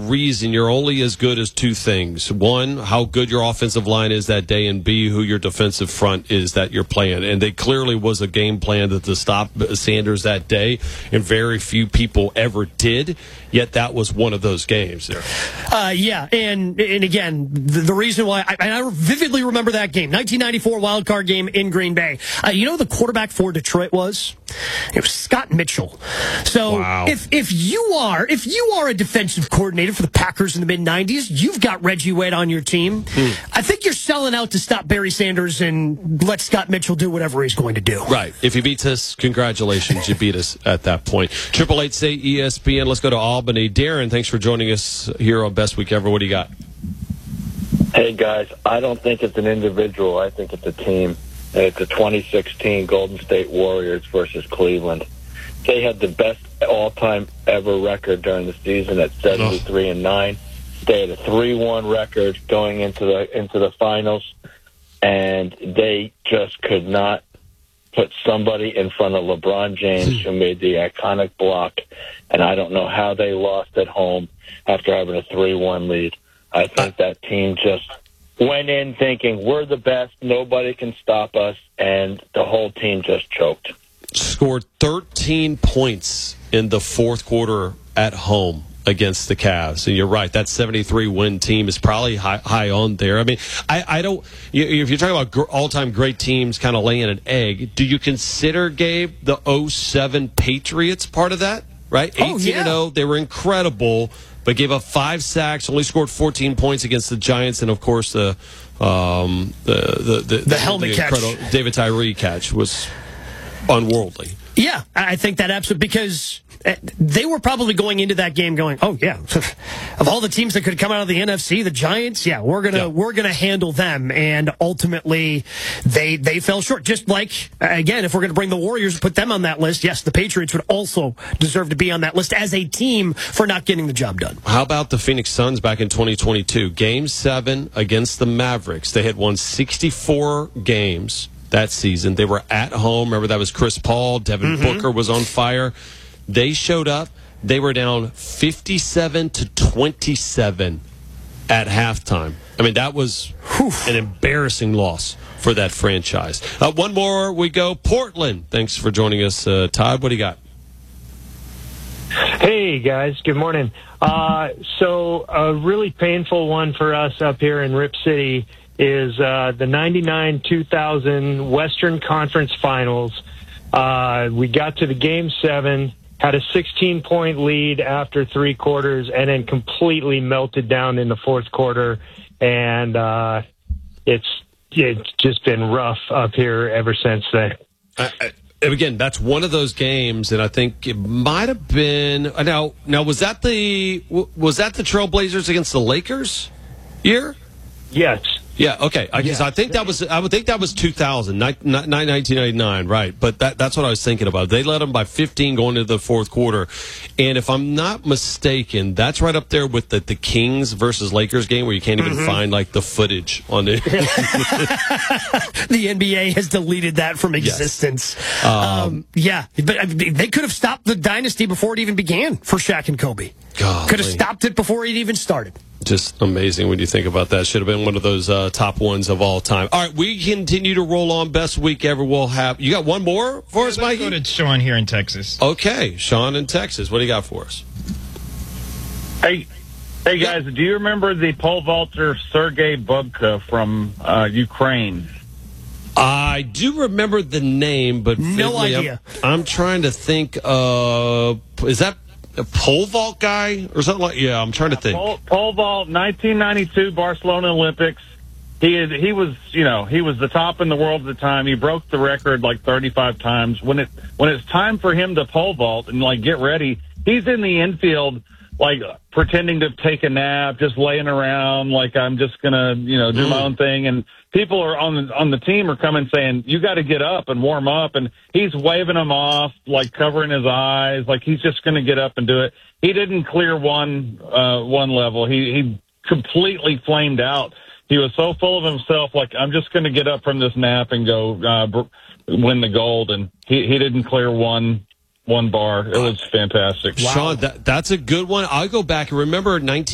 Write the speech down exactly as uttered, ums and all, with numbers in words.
reason you're only as good as two things. One, how good your offensive line is that day, and B, who your defensive front is that you're playing. And they clearly was a game plan that to stop Sanders that day, and very few people ever did, yet that was one of those games there. Uh, yeah, and and again, the, the reason why, I, I vividly remember that game, nineteen ninety-four wild card game in Green Bay. Uh, you know who the quarterback for Detroit was? It was Scott Mitchell. So wow. if if you are if you are a defensive coordinator for the Packers in the mid nineties, you've got Reggie White on your team. Hmm. I think you're selling out to stop Barry Sanders and let Scott Mitchell do whatever he's going to do. Right. If he beats us, congratulations, you beat us at that point. Triple eight say E S P N. Let's go to Albany. Darren, thanks for joining us here on Best Week Ever. What do you got? Hey guys, I don't think it's an individual. I think it's a team. And it's the twenty sixteen Golden State Warriors versus Cleveland. They had the best all-time ever record during the season at seventy-three and nine. They had a three one record going into the into the finals, and they just could not put somebody in front of LeBron James who made the iconic block. And I don't know how they lost at home after having a three one lead. I think that team just went in thinking, we're the best, nobody can stop us, and the whole team just choked. Scored thirteen points in the fourth quarter at home against the Cavs. And you're right, that seventy-three win team is probably high, high on there. I mean, I, I don't, you, if you're talking about gr- all-time great teams kind of laying an egg, do you consider, Gabe, the oh seven Patriots part of that? Right? Oh, eighteen and oh, they were incredible, but gave up five sacks, only scored fourteen points against the Giants, and of course the um, the, the the the helmet the catch, David Tyree catch was unworldly. Yeah, I think that absolutely, because they were probably going into that game going, oh yeah, of all the teams that could come out of the N F C, the Giants, yeah, we're gonna yeah. we're gonna handle them, and ultimately they they fell short. Just like, again, if we're gonna bring the Warriors and put them on that list, yes, the Patriots would also deserve to be on that list as a team for not getting the job done. How about the Phoenix Suns back in twenty twenty-two? Game seven against the Mavericks. They had won sixty-four games that season. They were at home. Remember, that was Chris Paul. Devin mm-hmm. Booker was on fire. They showed up. They were down fifty-seven to twenty-seven at halftime. I mean, that was whew, an embarrassing loss for that franchise. Uh, one more, we go. Portland. Thanks for joining us, uh, Todd. What do you got? Hey, guys. Good morning. Uh, so a really painful one for us up here in Rip City is uh, the ninety-nine two thousand Western Conference Finals. Uh, we got to the game seven, had a sixteen-point lead after three quarters, and then completely melted down in the fourth quarter. And uh, it's it's just been rough up here ever since then. I, I, again, that's one of those games, and I think it might have been now. Now, was that the was that the Trailblazers against the Lakers year? Yes. Yeah, okay. I guess yeah. I think that was I would think that was two thousand, nineteen ninety-nine, right? But that that's what I was thinking about. They led them by fifteen going into the fourth quarter. And if I'm not mistaken, that's right up there with the, the Kings versus Lakers game where you can't even mm-hmm. find like the footage on it. The N B A has deleted that from existence. Yes. Um, um, yeah, but I mean, they could have stopped the dynasty before it even began for Shaq and Kobe. God, could have stopped it before it even started. Just amazing when you think about that. Should have been one of those uh, top ones of all time. All right, we continue to roll on. Best week ever. We'll have. You got one more for yeah, us, Mikey? Go to Sean here in Texas. Okay, Sean in Texas. What do you got for us? Hey, hey guys. Yeah. Do you remember the pole vaulter Sergei Bubka from uh, Ukraine? I do remember the name, but no idea. I'm, I'm trying to think. Uh, is that a pole vault guy or something like? Yeah, I'm trying to think. Pole, pole vault, nineteen ninety-two Barcelona Olympics. He is, he was, you know, he was the top in the world at the time. He broke the record like thirty-five times. When it when it's time for him to pole vault and like get ready, he's in the infield like pretending to take a nap, just laying around like I'm just gonna, you know, do mm. my own thing. And people are on the on the team are coming saying, you got to get up and warm up. And he's waving them off, like covering his eyes, like he's just going to get up and do it. He didn't clear one uh, one level. He he completely flamed out. He was so full of himself, like I'm just going to get up from this nap and go uh, win the gold. And he he didn't clear one. One bar. It was fantastic. Wow. Sean, that, that's a good one. I'll go back and remember nineteen